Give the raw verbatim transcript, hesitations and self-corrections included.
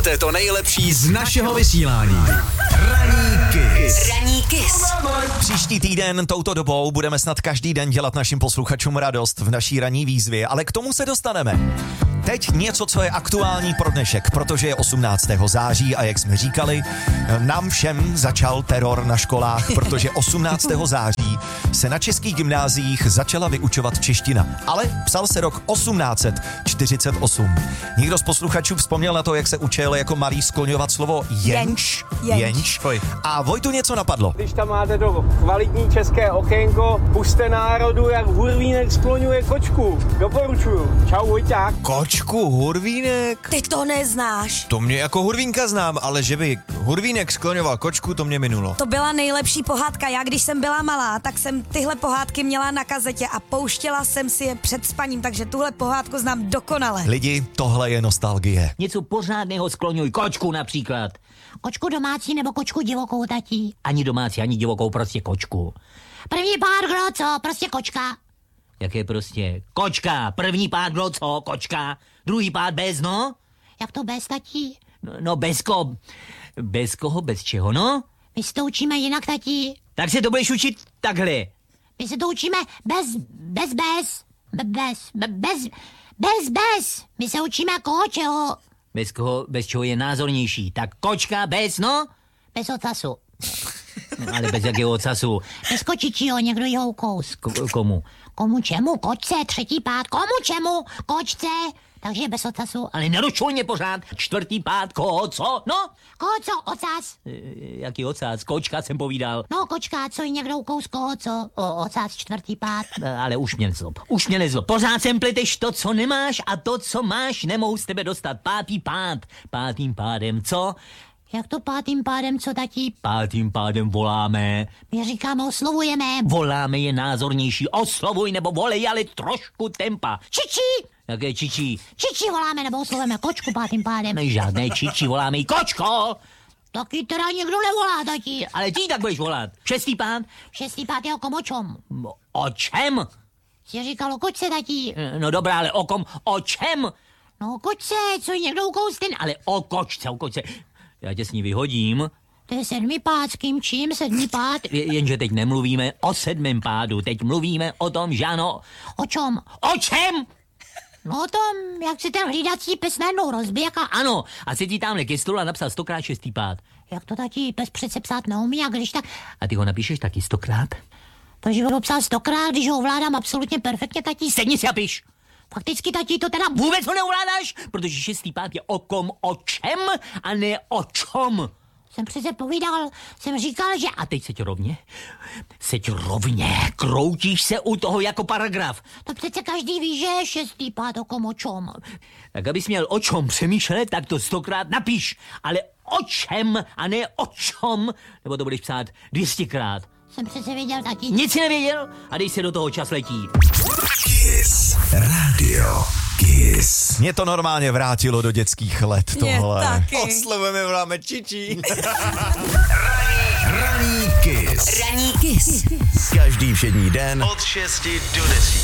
máte to nejlepší z našeho vysílání. Ranní Kiss. Ranní Kiss. Příští týden touto dobou budeme snad každý den dělat našim posluchačům radost v naší ranní výzvě, ale k tomu se dostaneme. Teď něco, co je aktuální pro dnešek, protože je osmnáctého září a jak jsme říkali, nám všem začal teror na školách, protože osmnáctého září se na českých gymnáziích začala vyučovat čeština, ale psal se rok osmnáct set čtyřicet osm. Někdo z posluchačů vzpomněl na to, jak se učil jako malý skloňovat slovo jenč. Jenč. Jenč. A Vojtu něco napadlo. Když tam máte to kvalitní české okénko, pusťte národu, jak hurvínek skloňuje kočku. Doporučuju. Čau, Vojťák. Kočku, hurvínek? Ty to neznáš. To mě jako hurvínka znám, ale že by hurvínek skloňoval kočku, to mě minulo. To byla nejlepší pohádka. Já, když jsem byla malá, tak jsem tyhle pohádky měla na kazetě a pouštěla jsem si je před spaním, takže tuhle pohádku znám dokonale. Lidi, tohle je nostalgie. Něco pořádného skloňuj, kočku například. Kočku domácí nebo kočku divokou, tatí? Ani domácí, ani divokou, prostě kočku. První pár, kdo co? Prostě kočka. Jak je prostě kočka, první pád bylo co, kočka, druhý pád bez, no? Jak to bez, tatí? No, no bez ko, bez koho, bez čeho, no? My se to učíme jinak, tatí. Tak se to budeš učit takhle. My se to učíme bez, bez, bez, be- bez, be- bez, bez, bez. My se učíme koho čeho? Bez koho, bez čeho je názornější. Tak kočka bez, no? Bez ocasu. No, ale bez jakého ocasu. Bez kočičího, někdo jí houkous. Ko, komu? Komu čemu? Kočce, třetí pád. Komu čemu? Kočce. Takže bez ocasu. Ale nerušuj mě pořád. Čtvrtý pád, koho, co? No? Koho co? Ocas. E, jaký ocas? Kočka jsem povídal. No kočka, co jí někdo ukous, koho co? O, ocas, čtvrtý pád. E, ale už mě nezlob. Už mě nezlob. Pořád sem pleteš to, co nemáš a to, co máš, nemohu z tebe dostat. Pátý pád. Pátým pádem, co? Jak to pátým pádem, co tatí? Pátým pádem voláme. My říkáme, oslovujeme. Voláme je názornější. Oslovuj nebo volej, ale trošku tempa. Čičí! Jaké čičí? Čičí voláme nebo oslovujeme kočku pátým pádem. Žádné čičí, voláme jí kočko. Taky teda někdo nevolá, tatí. Ale ty tak budeš volat. Šestý pád? Šestý pád je o kom o čom? O čem? Jsi říkal o kočce, tatí. No dobrá, ale o kom? O čem? No o kočce, co jí někdo ukous ten. Ale o kočce, o kočce. Já tě s ní vyhodím. To je sedmý pád, s kým čím sedmý pád? J- jenže teď nemluvíme o sedmém pádu, teď mluvíme o tom, že ano. O čom? O čem? No o tom, jak se ten hlídací pes najednou rozběhá. Ano, a si ti tamhle ke stolu a napsal stokrát šestý pád. Jak to tatí, pes přece psát neumí, a když tak... A ty ho napíšeš taky stokrát? To, že ho psal stokrát, když ho ovládám absolutně perfektně, tatí. Sedni si a piš. Fakticky, tatí, to teda... Vůbec ho neovládáš, protože šestý pád je o kom, o čem a ne o čom. Jsem přece povídal, jsem říkal, že... A teď seď rovně, seď rovně, kroutíš se u toho jako paragraf. To přece každý ví, že je šestý pád o kom o čom. Tak abys měl o čom přemýšlet, tak to stokrát napíš, ale o čem a ne o čom, nebo to budeš psát dvěstěkrát. Jsem přece věděl, tatí. Nic si nevěděl a dej se do toho, čas letí. Kiss Radio Kiss. Mě to normálně vrátilo do dětských let tohle. taky. Oslovujeme, voláme čičí. Ranní Kiss. Ranní Kiss. Každý všední den Od šesti do deseti.